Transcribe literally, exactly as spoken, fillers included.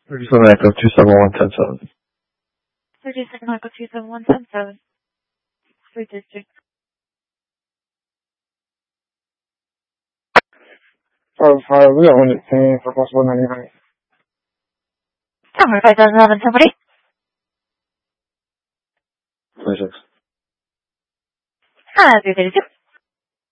thirty-seven Echo two seven one ten seven. thirty-seven Echo two seven one ten seven. Three district. Five five. We got one at ten for possible ninety-nine. Tower five thousand eleven. Somebody. twenty-six. Ah, three thirty-two.